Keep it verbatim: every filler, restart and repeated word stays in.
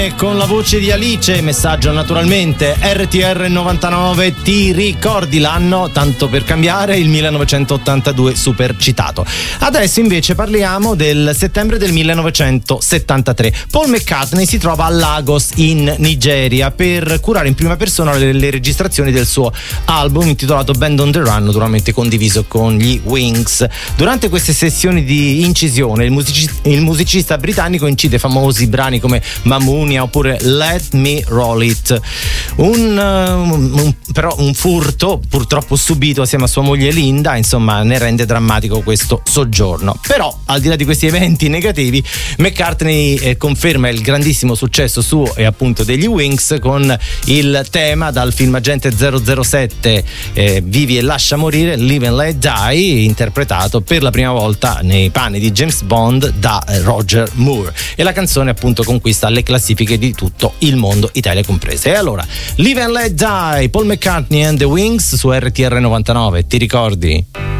Con la voce di Alice, messaggio naturalmente R T R novantanove, ti ricordi l'anno? Tanto per cambiare, il millenovecentottantadue super citato. Adesso invece parliamo del settembre del millenovecentosettantatré. Paul McCartney si trova a Lagos in Nigeria per curare in prima persona le, le registrazioni del suo album intitolato Band on the Run, naturalmente condiviso con gli Wings. Durante queste sessioni di incisione il, musici- il musicista britannico incide famosi brani come Mamoon oppure Let Me Roll It. Un, um, un, però un furto purtroppo subito assieme a sua moglie Linda, insomma, ne rende drammatico questo soggiorno. Però al di là di questi eventi negativi, McCartney eh, conferma il grandissimo successo suo e appunto degli Wings con il tema dal film Agente zero zero sette, eh, Vivi e lascia morire, Live and Let Die, interpretato per la prima volta nei panni di James Bond da eh, Roger Moore, e la canzone appunto conquista le classifiche di tutto il mondo, Italia compresa. E allora, Live and Let Die, Paul McCartney and the Wings su R T R novantanove, ti ricordi?